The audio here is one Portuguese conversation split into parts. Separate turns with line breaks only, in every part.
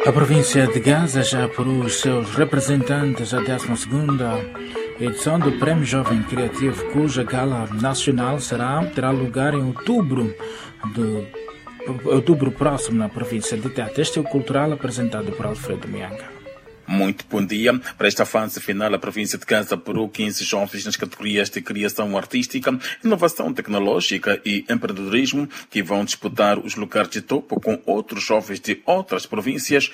A província de Gaza já apurou os seus representantes à 12ª edição do Prémio Jovem Criativo, cuja gala nacional terá lugar em outubro próximo na província de Tete. Este é o cultural apresentado por Alfredo Mianga.
Muito bom dia. Para esta fase final, a província de Gaza apurou 15 jovens nas categorias de criação artística, inovação tecnológica e empreendedorismo, que vão disputar os lugares de topo com outros jovens de outras províncias.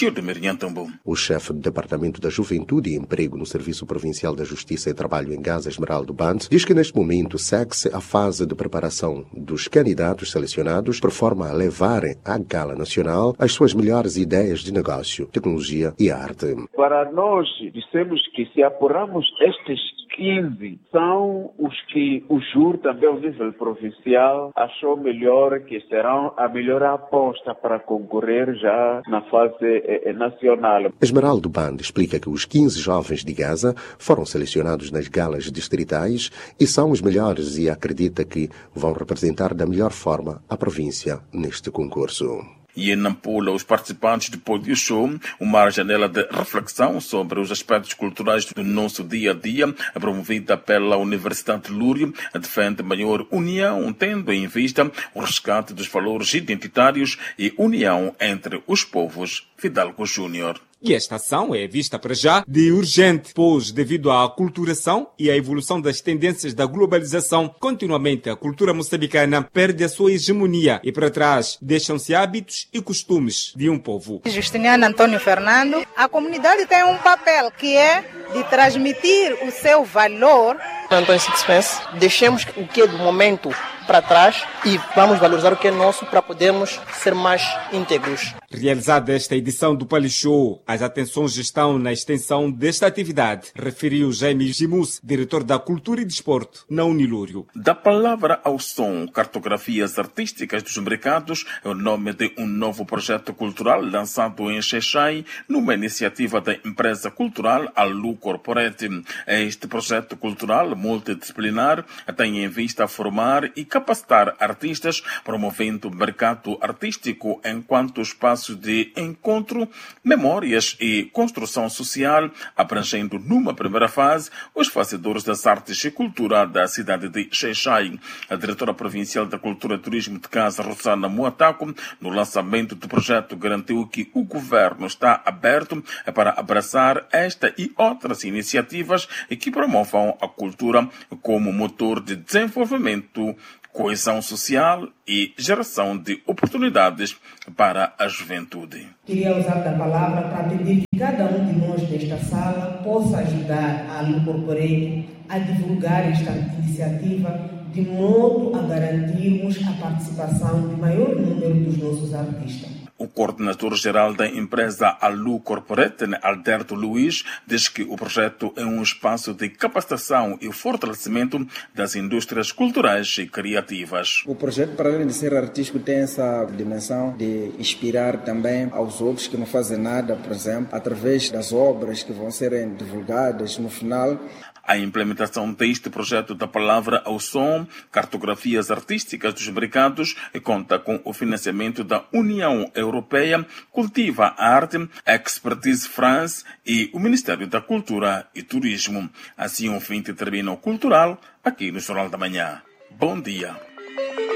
O chefe do Departamento da Juventude e Emprego no Serviço Provincial da Justiça e Trabalho em Gaza, Esmeraldo Band, diz que neste momento segue-se a fase de preparação dos candidatos selecionados por forma a levarem à Gala Nacional as suas melhores ideias de negócio, tecnologia e arte.
Para nós, dissemos que se apuramos estes 15, são os que o júri também ao nível provincial achou melhor, que serão a melhor aposta para concorrer já na fase nacional.
Esmeraldo Band explica que os 15 jovens de Gaza foram selecionados nas galas distritais e são os melhores e acredita que vão representar da melhor forma a província neste concurso.
E em Nampula, os participantes do Pódio Show, uma janela de reflexão sobre os aspectos culturais do nosso dia a dia, promovida pela Universidade de Lúrio, defende maior união, tendo em vista o resgate dos valores identitários e união entre os povos. Fidalgo Júnior.
E esta ação é vista para já de urgente, pois devido à aculturação e à evolução das tendências da globalização, continuamente a cultura moçambicana perde a sua hegemonia e para trás deixam-se hábitos e costumes de um povo.
Justiniano Antônio Fernando, a comunidade tem um papel que é de transmitir o seu valor.
Antônio Sixpence, deixemos o que é do momento para trás e vamos valorizar o que é nosso para podermos ser mais íntegros.
Realizada esta edição do Palishow, as atenções estão na extensão desta atividade, referiu Jaime Gimus, diretor da Cultura e Desporto, na Unilúrio.
Da palavra ao som, cartografias artísticas dos mercados é o nome de um novo projeto cultural lançado em Xai-Xai, numa iniciativa da empresa cultural Alu Corporate. Este projeto cultural multidisciplinar tem em vista formar e capacitar artistas, promovendo o mercado artístico enquanto espaço de encontro, memórias e construção social, abrangendo numa primeira fase os fazedores das artes e cultura da cidade de Xai-Xai. A diretora provincial da Cultura e Turismo de Gaza, Rosana Muataco, no lançamento do projeto garantiu que o governo está aberto para abraçar esta e outras iniciativas que promovam a cultura como motor de desenvolvimento, coesão social e geração de oportunidades para a juventude.
Queria usar da palavra para pedir que cada um de nós desta sala possa ajudar a Alu Corporate a divulgar esta iniciativa de modo a garantirmos a participação de maior número dos nossos artistas.
O coordenador-geral da empresa Alu Corporate, Alberto Luiz, diz que o projeto é um espaço de capacitação e fortalecimento das indústrias culturais e criativas.
O projeto, para além de ser artístico, tem essa dimensão de inspirar também aos outros que não fazem nada, por exemplo, através das obras que vão serem divulgadas no final.
A implementação deste projeto da palavra ao som, cartografias artísticas dos mercados, conta com o financiamento da União Europeia, Cultiva a Arte, Expertise France e o Ministério da Cultura e Turismo. Assim, um fim termina o cultural aqui no Jornal da Manhã. Bom dia.